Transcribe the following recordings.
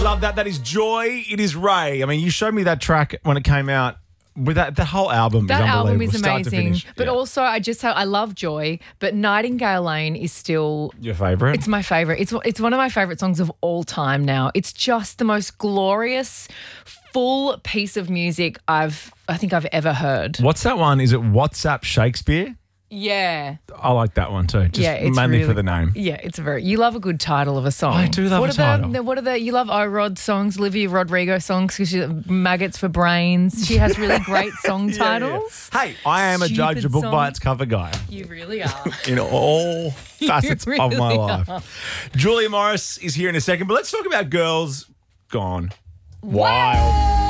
love that. That is Joy. It is Ray. I mean, you showed me that track when it came out. With that, the whole album is unbelievable. That album is start to amazing. finish. But Yeah. also, I love Joy, but Nightingale Lane is still Your favourite? It's my favourite. It's one of my favourite songs of all time now. It's just the most glorious, full piece of music I think I've ever heard. What's that one? Is it WhatsApp Shakespeare? Yeah. I like that one too. Just It's mainly really, for the name. Yeah, you love a good title of a song. I do love a title. What are the, you love O-Rod songs, Olivia Rodrigo songs because she's Maggots for Brains. She has really great song titles. Hey, I am a judge, a Stupid book song. by its cover guy You really are. in all facets of my really life. Julia Morris is here in a second, but let's talk about girls gone wild.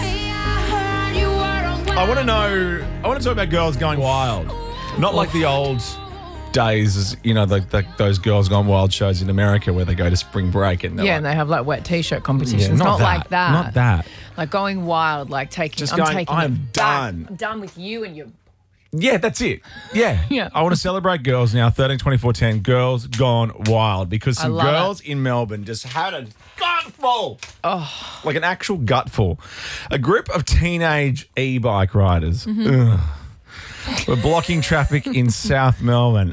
I want to talk about girls going wild. Not like the old days, you know, those Girls Gone Wild shows in America where they go to spring break and And they have like wet t-shirt competitions. not that, like that. not that. Like going wild, like taking. Just I'm going, taking I'm it back. done. I'm done with you and your. Yeah, that's it. Yeah. Yeah. I want to celebrate girls now, 13, 24, 10, Girls Gone Wild, because some love girls in Melbourne just had a gutful. Oh. Like an actual gutful. A group of teenage e-bike riders were blocking traffic in South Melbourne.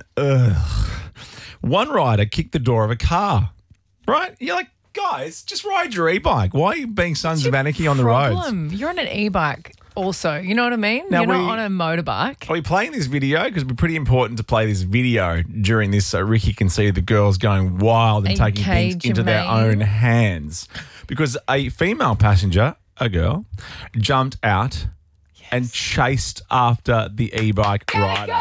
One rider kicked the door of a car. Right? You're like, guys, just ride your e-bike. Why are you being sons of anarchy on the roads? Problem. You're on an e-bike also. You know what I mean? Now You're not on a motorbike. Are we playing this video? Because it'd be pretty important to play this video during this so Ricky can see the girls going wild and taking things into their own hands. Because a female passenger, a girl, jumped out and chased after the e-bike rider.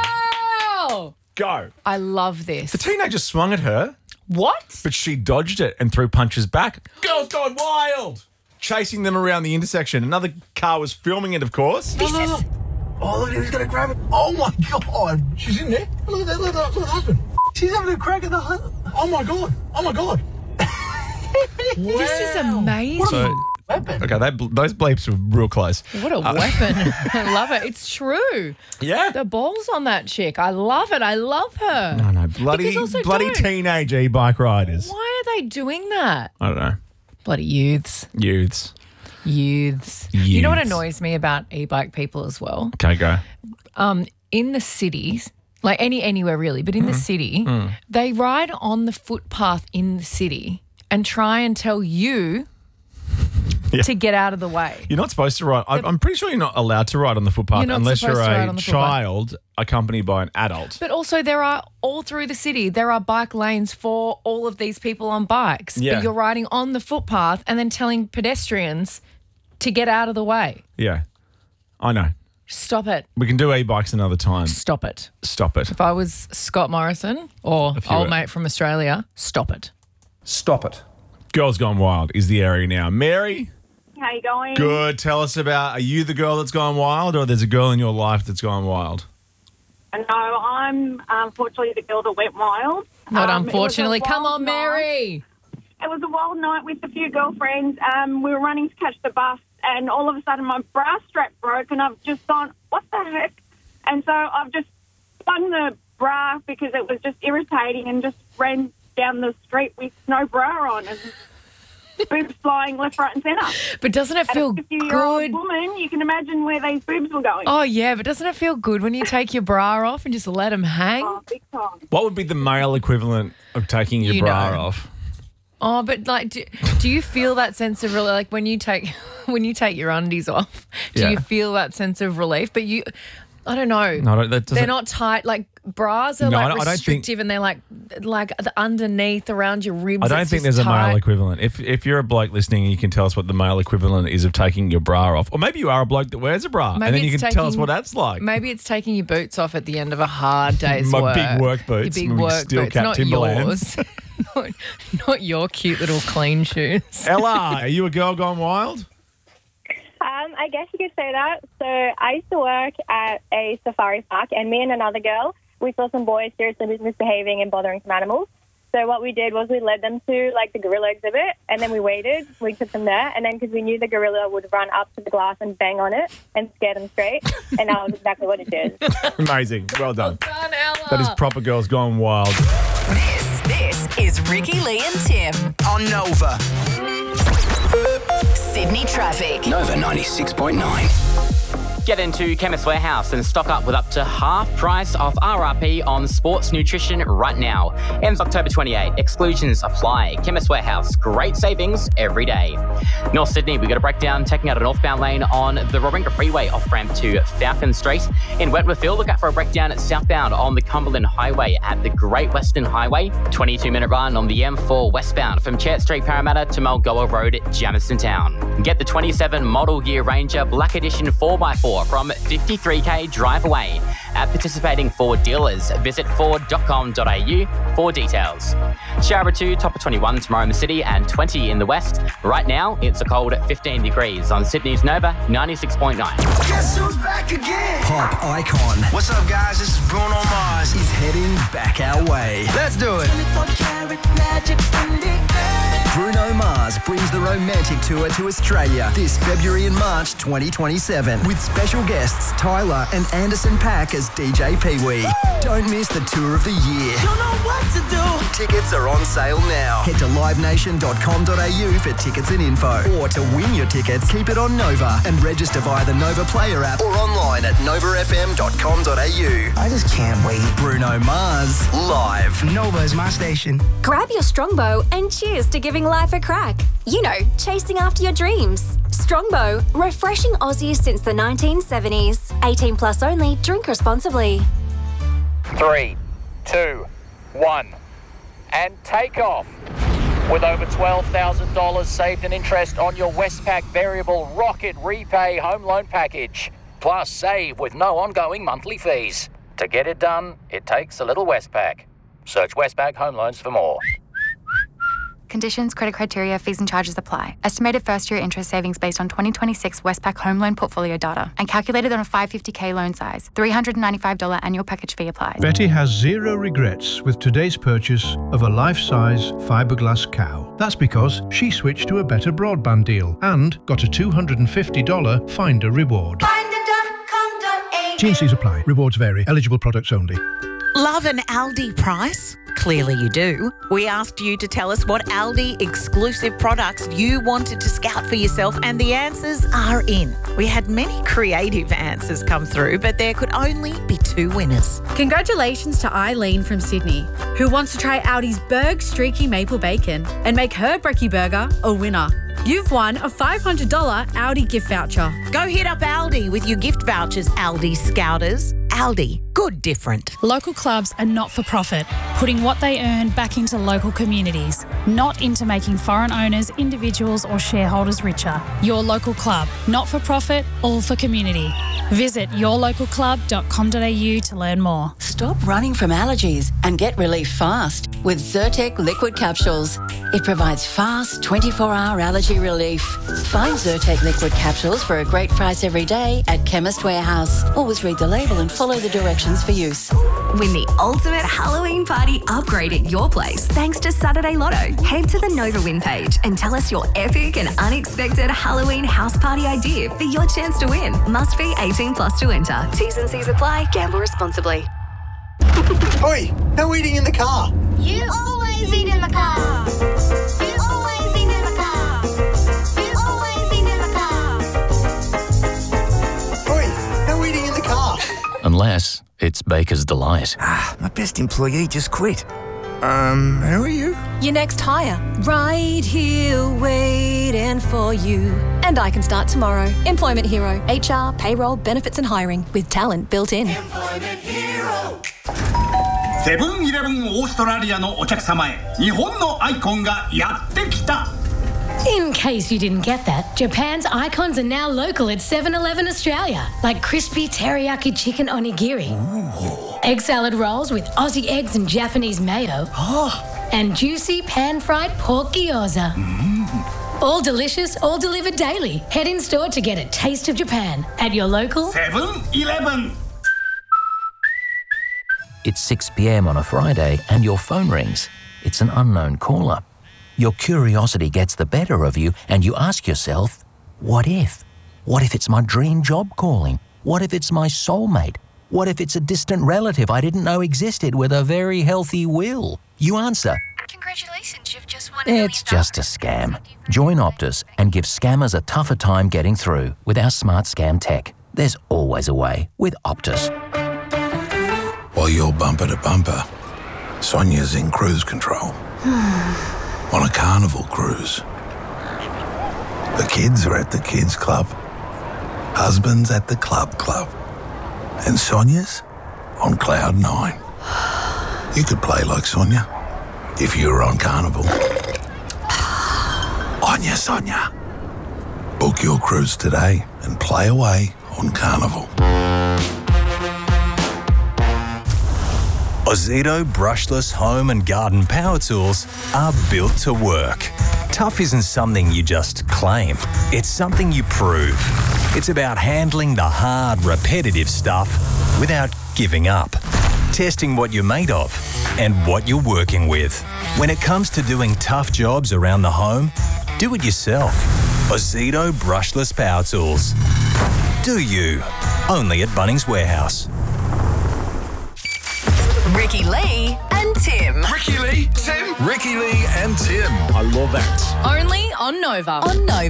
Go. I love this. The teenager swung at her, What? but she dodged it and threw punches back. Girls gone wild. Chasing them around the intersection. Another car was filming it, of course. Oh, look, he's gonna grab it. Oh my God. She's in there. Look at that, look at that husband. She's having a crack at the Oh my God. Oh my God. This is amazing. So, Weapon. okay, those bleeps were real close. What a weapon. I love it. It's true. Yeah. The balls on that chick. I love it. I love her. I know, bloody Because also don't. teenage e-bike riders. Why are they doing that? I don't know. Bloody youths. Youths. Youths. You know what Youths. annoys me about e-bike people as well? Okay, go. In the cities, like anywhere really, but in the city, they ride on the footpath in the city and try and tell you Yeah. to get out of the way. You're not supposed to ride. I'm pretty sure you're not allowed to ride on the footpath You're not unless you're supposed to ride a on the footpath. child accompanied by an adult. But also there are, all through the city, there are bike lanes for all of these people on bikes. Yeah. But you're riding on the footpath and then telling pedestrians to get out of the way. Yeah, I know. Stop it. We can do e-bikes another time. Stop it. Stop it. If I was Scott Morrison or If you old were- mate from Australia, stop it. Stop it. Girls Gone Wild is the area now. Mary, How you going? good. Tell us about, are you the girl that's gone wild or there's a girl in your life that's gone wild? No, I'm unfortunately the girl that went wild. Not It was a unfortunately. Come wild on, night. Mary. It was a wild night with a few girlfriends. We were running to catch the bus, and all of a sudden my bra strap broke, and I've just gone, what the heck? And so I've just spun the bra because it was just irritating and just ran down the street with no bra on and boobs flying left, right and centre. But doesn't it As feel a 50-year-old good? woman, you can imagine where these boobs were going. Oh, yeah, but doesn't it feel good when you take your bra off and just let them hang? Oh, big time. What would be the male equivalent of taking your You bra know. off? Oh, but like, do you feel that sense of relief? Like when you take your undies off, do Yeah. you feel that sense of relief? But I don't know. No, that doesn't. They're not tight. Like bras are No, like I don't think- restrictive, and they're like the underneath around your ribs. I don't it's think just there's a tight. male equivalent. If you're a bloke listening and you can tell us what the male equivalent is of taking your bra off, or maybe you are a bloke that wears a bra, Maybe and then you it's can tell us taking- what that's like. Maybe it's taking your boots off at the end of a hard day's My work. big work boots, Your big my work steel boots, cap not Timberlands. yours. not your cute little clean shoes. Ella, are you a girl gone wild? I guess you could say that. So I used to work at a safari park, and me and another girl, we saw some boys seriously misbehaving and bothering some animals. So what we did was we led them to like the gorilla exhibit, and then we waited. We took them there, and then because we knew the gorilla would run up to the glass and bang on it and scare them straight, and that was exactly what it did. Amazing. Well done. Done, Ella. That is proper girls gone wild. This is Ricky, Lee and Tim on Nova. Sydney traffic. Nova 96.9. Get into Chemist Warehouse and stock up with up to half price off RRP on sports nutrition right now. Ends October 28. Exclusions apply. Chemist Warehouse. Great savings every day. North Sydney, we've got a breakdown taking out a northbound lane on the Warringah Freeway off ramp to Falcon Street. In Wentworthville, look out for a breakdown at southbound on the Cumberland Highway at the Great Western Highway. 22-minute run on the M4 westbound from Church Street, Parramatta to Mulgoa Road, Jamison Town. Get the 27 model year Ranger Black Edition 4x4 from 53k drive away. At participating Ford dealers, visit ford.com.au for details. Shara 2, top of 21 tomorrow in the city and 20 in the west. Right now, it's a cold 15 degrees on Sydney's Nova 96.9. Guess who's back again? Pop icon What's up, guys? This is Bruno Mars. is heading back our way. Let's do it. Bruno Mars brings the Romantic Tour to Australia this February and March 2027 with special guests Tyler and Anderson .Paak as DJ Pee-wee. Don't miss the tour of the year. Don't know what to do. Tickets are on sale now. Head to livenation.com.au for tickets and info. Or to win your tickets, keep it on Nova and register via the Nova Player app or online at novafm.com.au. I just can't wait. Bruno Mars, live. Nova is my station. Grab your Strongbow and cheers to giving life a crack. You know, chasing after your dreams. Strongbow, refreshing Aussies since the 1970s. 18 plus only, drink responsibly. 3, 2, 1, and take off. With over $12,000 saved in interest on your Westpac Variable Rocket Repay Home Loan Package. Plus save with no ongoing monthly fees. To get it done, it takes a little Westpac. Search Westpac Home Loans for more. Conditions, credit criteria, fees and charges apply. Estimated first-year interest savings based on 2026 Westpac home loan portfolio data and calculated on a 550k loan size. $395 annual package fee applies. Betty has zero regrets with today's purchase of a life-size fiberglass cow. That's because she switched to a better broadband deal and got a $250 Finder reward. Finder.com.au. T&Cs apply. Rewards vary. Eligible products only. Love an Aldi price? Clearly you do. We asked you to tell us what Aldi exclusive products you wanted to scout for yourself, and the answers are in. We had many creative answers come through, but there could only be 2 winners. Congratulations to Eileen from Sydney, who wants to try Aldi's Berg Streaky Maple Bacon and make her brekkie burger a winner. You've won a $500 Aldi gift voucher. Go hit up Aldi with your gift vouchers, Aldi Scouters. Aldi, good different. Local clubs are not for profit, putting what they earn back into local communities, not into making foreign owners, individuals or shareholders richer. Your local club, not for profit, all for community. Visit yourlocalclub.com.au to learn more. Stop running from allergies and get relief fast with Zyrtec liquid capsules. It provides fast 24-hour allergy relief. Find Zyrtec liquid capsules for a great price every day at Chemist Warehouse. Always read the label and follow the directions for use. Win the ultimate Halloween party upgrade at your place thanks to Saturday Lotto. Head to the Nova Win page and tell us your epic and unexpected Halloween house party idea for your chance to win. Must be 18 plus to enter. T's and C's apply. Gamble responsibly. Oi, no eating in the car. You always eat in the car. You always eat in the car. You always eat in the car. Oi, no eating in the car. Unless it's Baker's Delight. My best employee just quit. Who are you? Your next hire. Right here waiting for you. And I can start tomorrow. Employment Hero. HR, payroll, benefits and hiring with talent built in. Employment Hero. セブンイレブンオーストラリアのお客様へ日本のアイコンがやってきた In case you didn't get that, Japan's icons are now local at 7-Eleven Australia, like crispy teriyaki chicken onigiri, egg salad rolls with Aussie eggs and Japanese mayo, and juicy pan-fried pork gyoza. All delicious, all delivered daily. Head in store to get a taste of Japan at your local 7-Eleven. It's 6 p.m. on a Friday and your phone rings. It's an unknown caller. Your curiosity gets the better of you and you ask yourself, what if? What if it's my dream job calling? What if it's my soulmate? What if it's a distant relative I didn't know existed with a very healthy will? You answer, Congratulations, you've just won It's just a scam. Join Optus and give scammers a tougher time getting through with our smart scam tech. There's always a way with Optus. While you're bumper to bumper, Sonia's in cruise control. On a Carnival cruise. The kids are at the kids club. Husband's at the club. And Sonia's on cloud 9. You could play like Sonia if you were on Carnival. Onya, Sonia. Book your cruise today and play away on Carnival. Ozito brushless home and garden power tools are built to work. Tough isn't something you just claim. It's something you prove. It's about handling the hard, repetitive stuff without giving up. Testing what you're made of and what you're working with. When it comes to doing tough jobs around the home, do it yourself. Ozito brushless power tools. Do you? Only at Bunnings Warehouse. Ricky Lee and Tim. Ricky Lee, Tim. Ricky Lee and Tim. I love that. Only on Nova. On Nova.